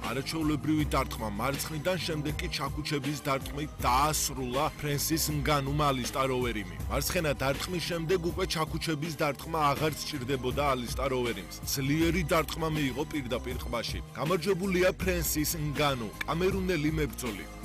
არაჩვეულებრივი დარტყმა მარცხნიდან, შემდეგ კი ჩაქუჩების დარტყმით დაასრულა ფრენსის ნგანუმა ალისტარ ოვერიმი. მარცხენა დარტყმის შემდეგ უკვე ჩაქუჩების დარტყმა აღარ სჭირდებოდა ალისტარ ოვერიმს. ძლიერი დარტყმა მიიღო პირდაპირ ყბაში. გამარჯვებულია ფრენსის ნგანუ, კამერუნელი მებრძოლი.